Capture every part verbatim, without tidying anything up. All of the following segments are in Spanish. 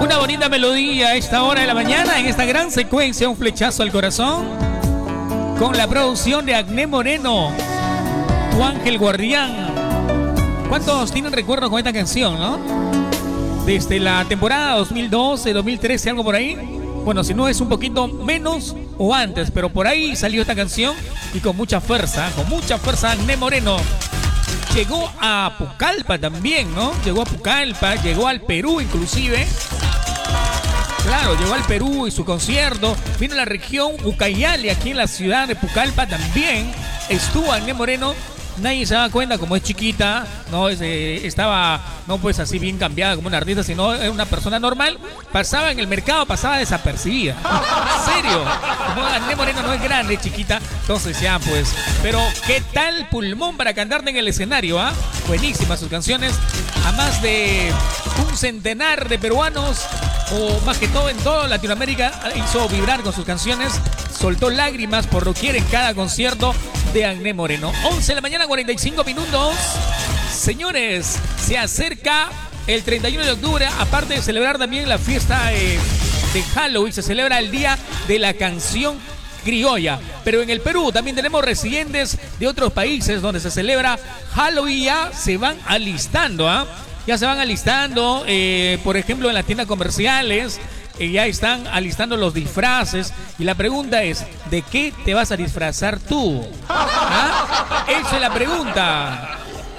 Una bonita melodía a esta hora de la mañana, en esta gran secuencia, un flechazo al corazón, con la producción de Agné Moreno, Tu Ángel Guardián. ¿Cuántos tienen recuerdos con esta canción, no? Desde la temporada dos mil doce, dos mil trece, algo por ahí. Bueno, si no es un poquito menos o antes, pero por ahí salió esta canción y con mucha fuerza, con mucha fuerza Agné Moreno. Llegó a Pucallpa también, ¿no? Llegó a Pucallpa, llegó al Perú inclusive. Claro, llegó al Perú y su concierto. Vino a la región Ucayali, aquí en la ciudad de Pucallpa también. Estuvo Agné Moreno. Nadie se daba cuenta, como es chiquita, no es, eh, estaba, no pues así bien cambiada como una artista, sino era una persona normal. Pasaba en el mercado, pasaba desapercibida. En serio, como Agné Moreno no es grande, chiquita, entonces ya pues. Pero qué tal pulmón para cantarte en el escenario, ¿ah? ¿eh? Buenísimas sus canciones. A más de un centenar de peruanos, o más que todo en toda Latinoamérica, hizo vibrar con sus canciones. Soltó lágrimas por doquier en cada concierto de Agné Moreno. once de la mañana, cuarenta y cinco minutos. Señores, se acerca el treinta y uno de octubre. Aparte de celebrar también la fiesta eh, de Halloween, se celebra el Día de la Canción Criolla. Pero en el Perú también tenemos residentes de otros países donde se celebra Halloween. Ya se van alistando, ¿ah? ¿eh? Ya se van alistando, eh, por ejemplo, en las tiendas comerciales. Eh, ya están alistando los disfraces. Y la pregunta es, ¿de qué te vas a disfrazar tú? ¿Ah? Esa es la pregunta.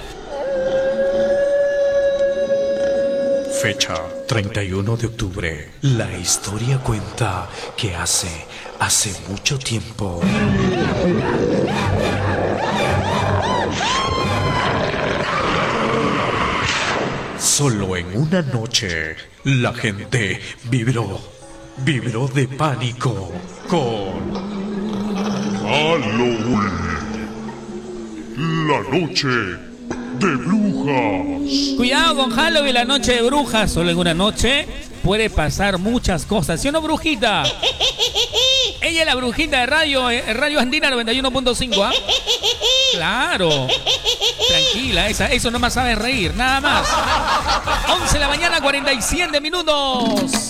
Fecha treinta y uno de octubre. La historia cuenta que hace, hace mucho tiempo, solo en una noche, la gente vibró, vibró de pánico con Halloween, la noche de brujas. Cuidado con Halloween, la noche de brujas. Solo en una noche puede pasar muchas cosas. ¿Sí o no, brujita? Ella es la brujita de Radio, eh, Radio Andina noventa y uno punto cinco, ¿ah? ¿eh? Claro. Tranquila, esa, eso no más sabe reír, nada más. once de la mañana, cuarenta y siete minutos.